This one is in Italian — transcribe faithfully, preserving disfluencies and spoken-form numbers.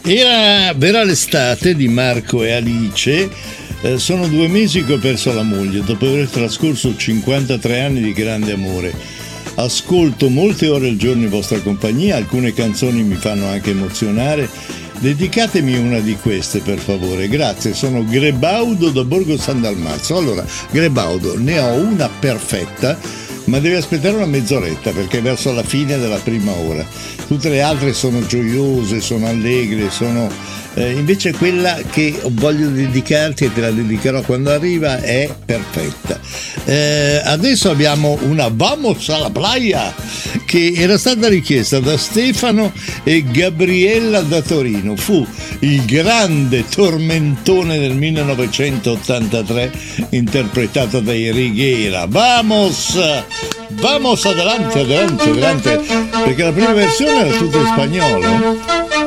Era vera l'estate di Marco e Alice. Eh, sono due mesi che ho perso la moglie dopo aver trascorso cinquantatré anni di grande amore. Ascolto molte ore al giorno in vostra compagnia, alcune canzoni mi fanno anche emozionare. Dedicatemi una di queste, per favore, grazie. Sono Grebaudo da Borgo San Dalmazzo. Allora, Grebaudo, ne ho una perfetta, ma devi aspettare una mezz'oretta perché è verso la fine della prima ora. Tutte le altre sono gioiose, sono allegre, sono eh, invece quella che voglio dedicarti, e te la dedicherò quando arriva, è perfetta. Eh, adesso abbiamo una Vamos alla playa che era stata richiesta da Stefano e Gabriella da Torino. Fu il grande tormentone del millenovecentottantatré interpretato dai Righiera. Vamos! Vamos adelante, adelante, adelante, perché la prima versione era tutta in spagnolo.